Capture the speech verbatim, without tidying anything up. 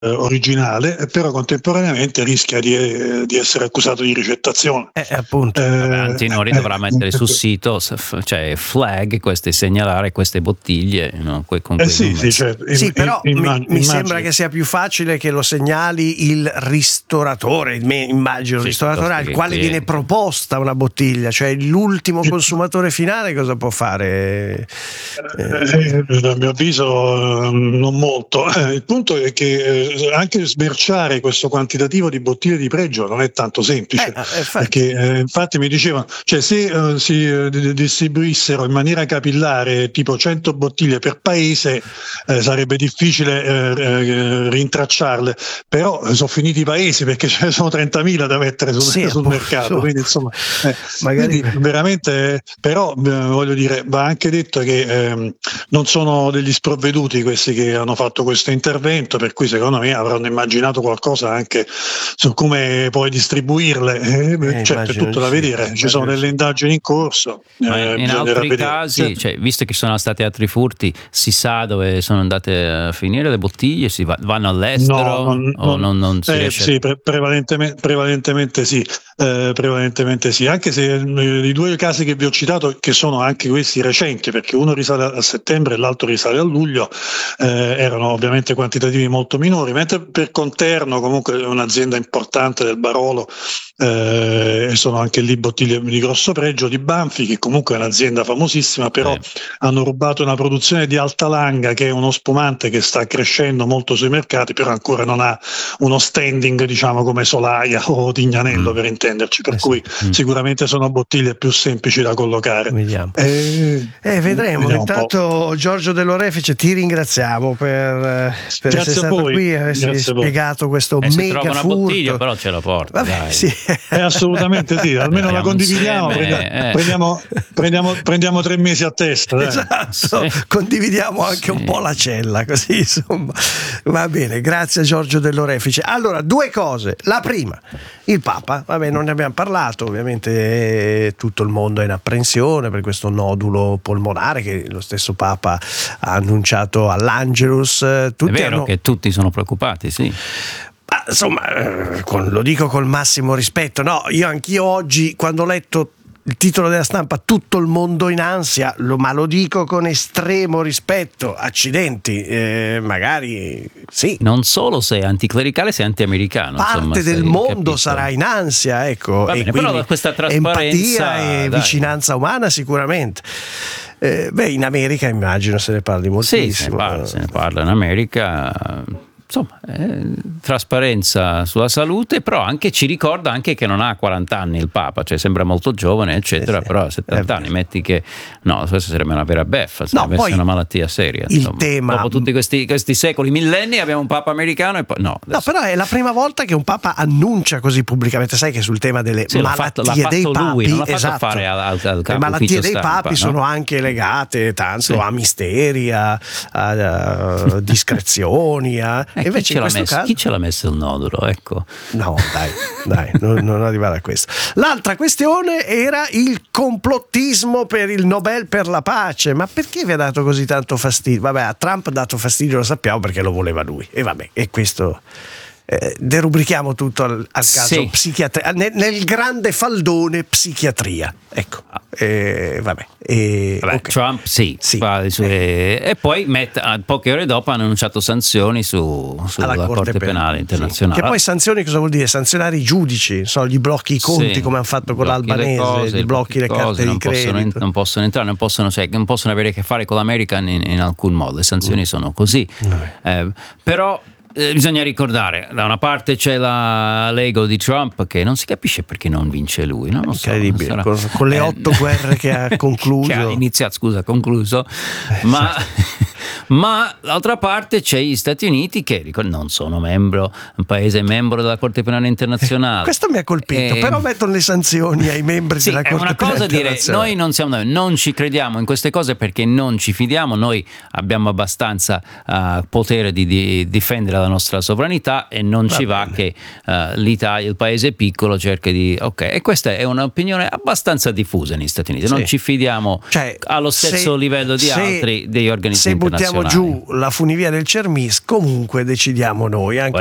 originale, però contemporaneamente rischia di, eh, di essere accusato di ricettazione. Eh, appunto. Eh, Vabbè, Antinori eh, dovrà mettere eh, sul sito, cioè flag, queste segnalare queste bottiglie, no? Que- con eh quei sì, numeri. sì, cioè, Sì, im- però im- mi, immag- mi immagino. sembra che sia più facile che lo segnali il ristoratore, il me- immagino il Sì, ristoratore al piuttosto che quale clienti. viene proposta una bottiglia, cioè l'ultimo consumatore finale cosa può fare? Eh, a mio avviso eh, non molto. Eh, il punto è che eh, anche smerciare questo quantitativo di bottiglie di pregio non è tanto semplice, Eh, infatti. perché eh, infatti mi dicevano, cioè se eh, si eh, di- distribuissero in maniera capillare tipo cento bottiglie per paese eh, sarebbe difficile eh, eh, rintracciarle, però eh, sono finiti i paesi perché ce ne sono trentamila da mettere sul, Sì, sul appunto. mercato, quindi insomma eh, Magari- quindi veramente, però eh, voglio dire, va anche detto che ehm, non sono degli sprovveduti questi che hanno fatto questo intervento, per cui secondo me avranno immaginato qualcosa anche su come poi distribuirle. Eh, Eh, cioè, c'è immagino tutto da sì, vedere, ci immagino sono delle sì. indagini in corso. Ma eh, in bisognerà altri vedere. casi, Certo. cioè, visto che ci sono stati altri furti, si sa dove sono andate a finire le bottiglie? Si va- vanno all'estero? No, non, o non, non si eh, riesce a- sì, pre- prevalentemente, prevalentemente sì, eh, prevalentemente sì, anche se eh, i due casi che vi ho citato, che sono anche questi recenti, perché uno risale a settembre e l'altro risale a luglio, eh, erano ovviamente quantitativi molto minori, mentre per Conterno comunque è un'azienda importante del Barolo, eh, e sono anche lì bottiglie di grosso pregio, di Banfi, che comunque è un'azienda famosissima, però Eh. hanno rubato una produzione di Alta Langa, che è uno spumante che sta crescendo molto sui mercati, però ancora non ha uno standing, diciamo, come Solaia o Tignanello, Mm. per intenderci, per Eh sì. cui Mm. sicuramente sono bottiglie più semplici da collocare. Vediamo. Eh, Eh, vedremo. vediamo un po'. Intanto, Giorgio Dell'Orefice, ti ringraziamo per, eh, per Grazie essere a stato voi. qui e averci Grazie a voi. spiegato questo Eh, se mega trova una furto. bottiglia però ce la porta. Vabbè, dai. sì. Eh, assolutamente sì, almeno la Andiamo condividiamo, insieme, prendiamo, eh. prendiamo, prendiamo, prendiamo tre mesi a testa. dai. Esatto, Sì. condividiamo anche Sì. un po' la cella, così insomma. Va bene, grazie a Giorgio Dell'Orefice. Allora, due cose. La prima, il Papa, vabbè, non ne abbiamo parlato, ovviamente eh, tutto il mondo è in apprensione per questo nodulo polmonare che lo stesso Papa ha annunciato all'Angelus. È Tutti vero hanno... che tutti sono preoccupati, sì. Ma, insomma, eh, con- lo dico col massimo rispetto. No, io anch'io oggi, quando ho letto il titolo della stampa, tutto il mondo in ansia, lo- ma lo dico con estremo rispetto. Accidenti, eh, magari sì. Non solo sei anticlericale, sei anti-americano. Parte insomma, del sei mondo capito. sarà in ansia, ecco. Va e bene, però quindi questa trasparenza, empatia e dai. vicinanza umana sicuramente. Eh, beh, in America immagino se ne parli moltissimo. Sì, se ne parla, se ne parla in America. Insomma, eh, trasparenza sulla salute, però anche ci ricorda anche che non ha quaranta anni il Papa, cioè sembra molto giovane, eccetera, Sì, sì. però a settanta Eh, anni metti che no, questa sarebbe una vera beffa, se No, avesse poi una malattia seria. il Insomma. tema- Dopo tutti questi, questi secoli, millenni, abbiamo un Papa americano e poi no. No, adesso- però è la prima volta che un Papa annuncia così pubblicamente. Sai che sul tema delle Sì, l'ha malattie fatto- l'ha dei fatto papi, lui, non l'ha fatto esatto. fare al- al- al le capo malattie ufficio dei stampa, papi no? sono anche legate tanto Sì. a misteri, a, a- a discrezioni. A... Eh, e invece chi, ce in l'ha questo messo, caso chi ce l'ha messo il nodulo? Ecco. no, dai, dai, non, non arrivare a questo. L'altra questione era il complottismo per il Nobel per la pace. Ma perché vi ha dato così tanto fastidio? Vabbè, a Trump ha dato fastidio, lo sappiamo, perché lo voleva lui. E vabbè, e questo eh, derubrichiamo tutto al, al caso Sì. psichiatria, nel, nel grande faldone psichiatria. Ecco, eh, vabbè. E, Vabbè, ok. Trump sì, Sì. fa le sue- e poi met- ah, poche ore dopo hanno annunciato sanzioni su, sulla alla Corte, Penale sì. Internazionale. Che poi sanzioni cosa vuol dire? Sanzionare i giudici, so, gli blocchi i conti Sì, come hanno fatto con blocchi le l'albanese, cose, gli blocchi le cose, carte non di possono, credito. non possono entrare, non possono, cioè, non possono avere a che fare con l'America in, in alcun modo. Le sanzioni sono così. Eh, però eh, bisogna ricordare, da una parte c'è la Lego di Trump che non si capisce perché non vince lui, no? Non so, Incredibile, sarà- con, con le eh, otto guerre che ha concluso. che ha iniziato, scusa, concluso, ma, ma d'altra parte c'è gli Stati Uniti che ricordo, non sono membro, un paese membro della Corte Penale Internazionale. Questo mi ha colpito, Eh, però mettono le sanzioni ai membri Sì, della è Corte una Penale cosa dire Internazionale. noi non siamo non ci crediamo in queste cose perché non ci fidiamo, noi abbiamo abbastanza uh, potere di, di difendere la nostra sovranità e non Va ci va bene. che uh, l'Italia, il paese piccolo, cerchi di ok, e questa è un'opinione abbastanza diffusa negli Stati Uniti, Sì. non ci fidiamo Cioè, allo stesso se- livello di se- altri degli organismi se internazionali. buttiamo giù la funivia del Cermis, comunque decidiamo noi. Anche